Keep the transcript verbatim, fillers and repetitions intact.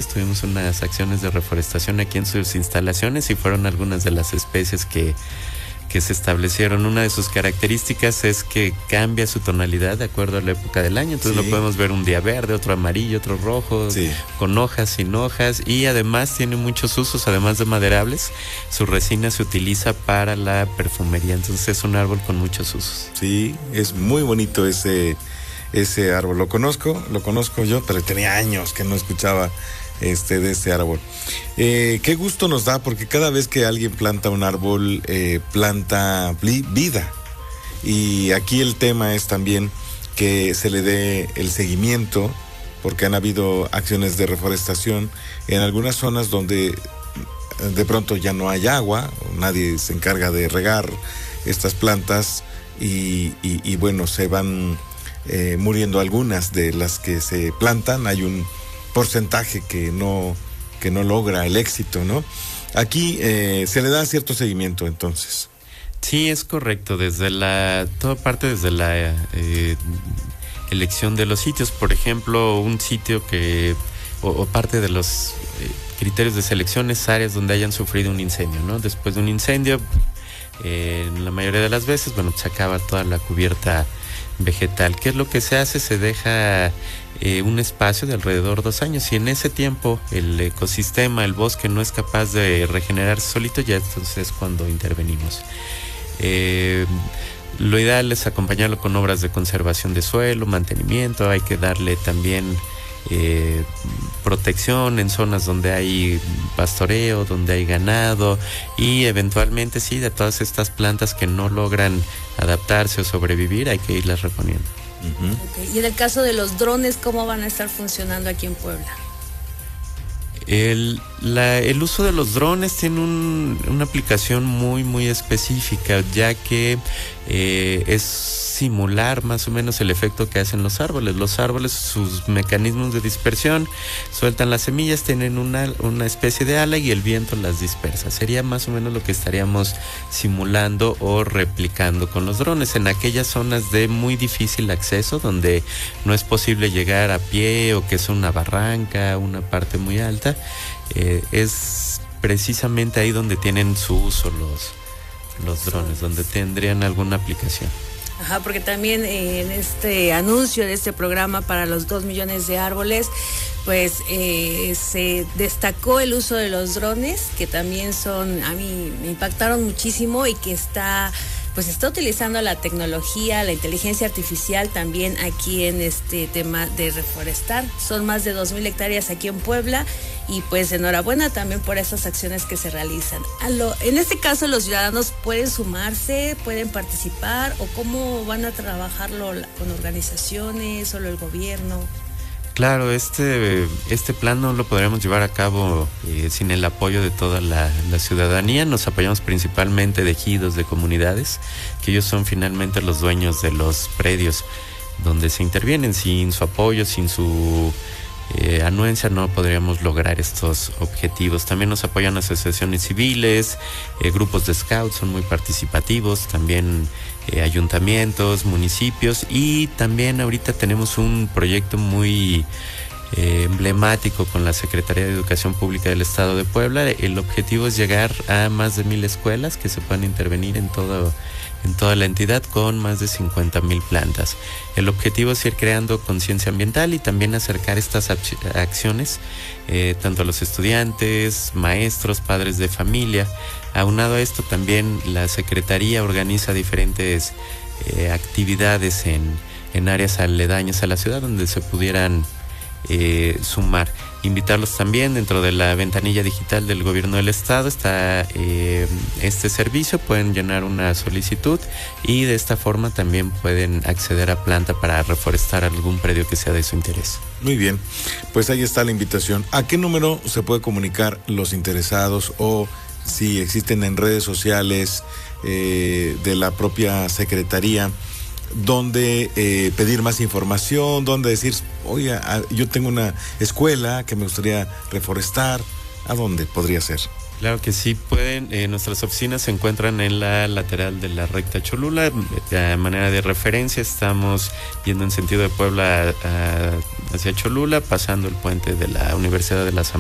tuvimos unas acciones de reforestación aquí en sus instalaciones y fueron algunas de las especies que que se establecieron. Una de sus características es que cambia su tonalidad de acuerdo a la época del año, entonces sí. Lo podemos ver un día verde, otro amarillo, otro rojo, sí. Con hojas, sin hojas, y además tiene muchos usos, además de maderables, su resina se utiliza para la perfumería, entonces es un árbol con muchos usos. Sí, es muy bonito ese, ese árbol, lo conozco, lo conozco yo, pero tenía años que no escuchaba Este, de este árbol. Eh, qué gusto nos da, porque cada vez que alguien planta un árbol, eh, planta vida. Y aquí el tema es también que se le dé el seguimiento, porque han habido acciones de reforestación en algunas zonas donde de pronto ya no hay agua, nadie se encarga de regar estas plantas y, y, y bueno, se van eh, muriendo algunas de las que se plantan. Hay un porcentaje que no que no logra el éxito, ¿no? Aquí eh, se le da cierto seguimiento, entonces. Sí, es correcto. Desde la toda parte desde la eh, elección de los sitios, por ejemplo, un sitio que o, o parte de los eh, criterios de selección es áreas donde hayan sufrido un incendio, ¿no? Después de un incendio, eh, en la mayoría de las veces, bueno, se acaba toda la cubierta vegetal. ¿Qué es lo que se hace? Se deja eh, un espacio de alrededor de dos años y en ese tiempo el ecosistema, el bosque no es capaz de regenerarse solito, ya entonces es cuando intervenimos. Eh, lo ideal es acompañarlo con obras de conservación de suelo, mantenimiento, hay que darle también eh, protección en zonas donde hay pastoreo, donde hay ganado y eventualmente sí, de todas estas plantas que no logran adaptarse o sobrevivir, hay que irlas reponiendo. Uh-huh. Okay. Y en el caso de los drones, ¿cómo van a estar funcionando aquí en Puebla? El, la, el uso de los drones tiene un, una aplicación muy muy específica, ya que eh, es simular más o menos el efecto que hacen los árboles. Los árboles, sus mecanismos de dispersión, sueltan las semillas, tienen una, una especie de ala y el viento las dispersa. Sería más o menos lo que estaríamos simulando o replicando con los drones en aquellas zonas de muy difícil acceso, donde no es posible llegar a pie o que es una barranca, una parte muy alta. Eh, es precisamente ahí donde tienen su uso los, los drones, donde tendrían alguna aplicación. Ajá, porque también eh, en este anuncio de este programa para los dos millones de árboles, pues eh, se destacó el uso de los drones, que también son, a mí me impactaron muchísimo y que está, pues está utilizando la tecnología, la inteligencia artificial también aquí en este tema de reforestar. Son más de dos mil hectáreas aquí en Puebla y pues enhorabuena también por esas acciones que se realizan. A lo, en este caso, los ciudadanos pueden sumarse, pueden participar, o cómo van a trabajarlo con organizaciones, solo el gobierno. Claro, este, este plan no lo podríamos llevar a cabo eh, sin el apoyo de toda la, la ciudadanía. Nos apoyamos principalmente de ejidos, de comunidades, que ellos son finalmente los dueños de los predios donde se intervienen. Sin su apoyo, sin su eh, anuencia, no podríamos lograr estos objetivos. También nos apoyan asociaciones civiles, eh, grupos de scouts, son muy participativos, también eh, ayuntamientos, municipios, y también ahorita tenemos un proyecto muy eh, emblemático con la Secretaría de Educación Pública del Estado de Puebla. El objetivo es llegar a más de mil escuelas que se puedan intervenir en todo en toda la entidad con más de cincuenta mil plantas. El objetivo es ir creando conciencia ambiental y también acercar estas acciones eh, tanto a los estudiantes, maestros, padres de familia. Aunado a esto, también la Secretaría organiza diferentes eh, actividades en, en áreas aledañas a la ciudad donde se pudieran eh, sumar. Invitarlos también dentro de la ventanilla digital del gobierno del estado está eh, este servicio, pueden llenar una solicitud y de esta forma también pueden acceder a planta para reforestar algún predio que sea de su interés. Muy bien, pues ahí está la invitación. ¿A qué número se puede comunicar los interesados o si existen en redes sociales eh, de la propia Secretaría? ¿Dónde eh, pedir más información? ¿Dónde decir, oye, yo tengo una escuela que me gustaría reforestar? ¿A dónde podría ser? Claro que sí, pueden. Eh, nuestras oficinas se encuentran en la lateral de la recta Cholula. De manera de referencia, estamos yendo en sentido de Puebla a, a, hacia Cholula, pasando el puente de la Universidad de las